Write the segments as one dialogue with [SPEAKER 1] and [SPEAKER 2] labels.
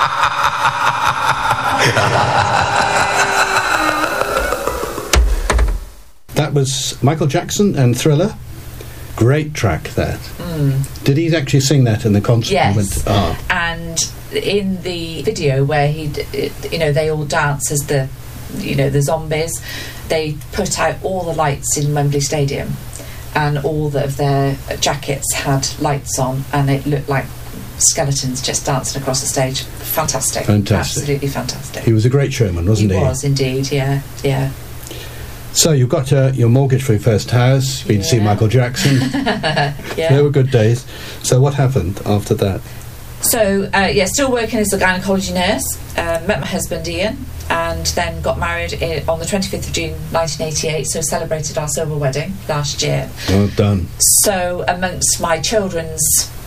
[SPEAKER 1] That was Michael Jackson and Thriller. Great track, that. Did he actually sing that in the concert?
[SPEAKER 2] Yes. And in the video where they all dance as the zombies, they put out all the lights in Wembley Stadium, and all of their jackets had lights on, and it looked like skeletons just dancing across the stage. Fantastic. Absolutely fantastic.
[SPEAKER 1] He was a great showman, wasn't he?
[SPEAKER 2] He was indeed, yeah.
[SPEAKER 1] So you've got your mortgage for your first house, been to see Michael Jackson.
[SPEAKER 2] Yeah.
[SPEAKER 1] They were good days. So what happened after that?
[SPEAKER 2] So, still working as a gynaecology nurse, met my husband Ian, and then got married on the 25th of June 1988, so celebrated our silver wedding last year.
[SPEAKER 1] Well done.
[SPEAKER 2] So amongst my children's,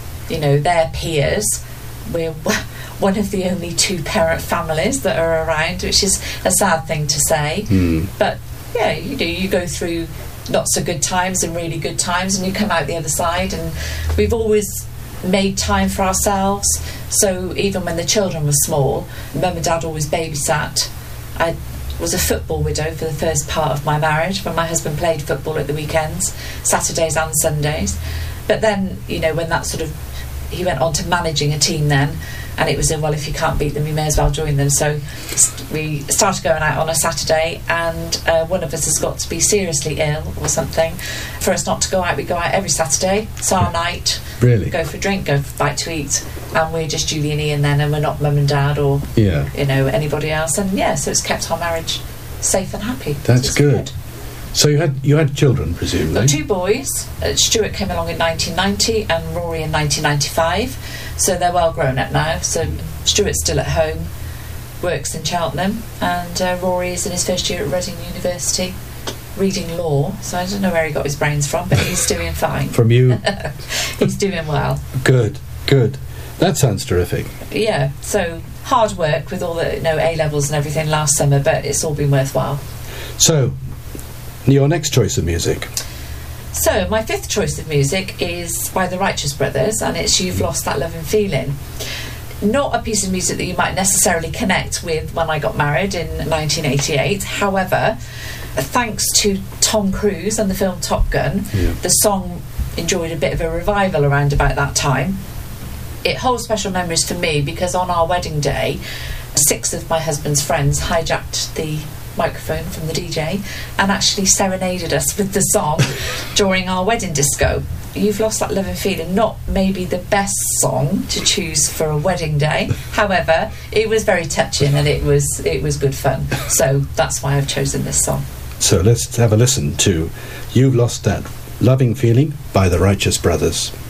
[SPEAKER 2] their peers, we're one of the only two-parent families that are around, which is a sad thing to say. But yeah, you go through lots of good times and really good times, and you come out the other side, and we've always made time for ourselves. So even when the children were small, Mum and Dad always babysat. I was a football widow for the first part of my marriage, when my husband played football at the weekends, Saturdays and Sundays. But then, when that he went on to managing a team then, and it was if you can't beat them, you may as well join them. So we started going out on a Saturday, and one of us has got to be seriously ill or something for us not to go out. We go out every Saturday. It's our night.
[SPEAKER 1] Really?
[SPEAKER 2] Go for a drink, go for a bite to eat, and we're just Julie and Ian then, and we're not Mum and Dad or anybody else. And so it's kept our marriage safe and happy.
[SPEAKER 1] That's good. So you had children, presumably?
[SPEAKER 2] Got two boys. Stuart came along in 1990 and Rory in 1995. So they're well grown up now. So Stuart's still at home, works in Cheltenham, and Rory is in his first year at Reading University, reading law. So I don't know where he got his brains from, but he's doing fine.
[SPEAKER 1] From you?
[SPEAKER 2] He's doing well.
[SPEAKER 1] Good. That sounds terrific.
[SPEAKER 2] Yeah, so hard work with all the A-levels and everything last summer, but it's all been worthwhile.
[SPEAKER 1] So, your next choice of music?
[SPEAKER 2] So, my fifth choice of music is by the Righteous Brothers, and it's You've Lost That Loving Feeling. Not a piece of music that you might necessarily connect with when I got married in 1988. However, thanks to Tom Cruise and the film Top Gun, the song enjoyed a bit of a revival around about that time. It holds special memories for me because on our wedding day, 6 of my husband's friends hijacked the microphone from the DJ and actually serenaded us with the song during our wedding disco. You've Lost That Loving Feeling, not maybe the best song to choose for a wedding day, however it was very touching and it was good fun, so that's why I've chosen this song.
[SPEAKER 1] So let's have a listen to You've Lost That Loving Feeling by the Righteous Brothers.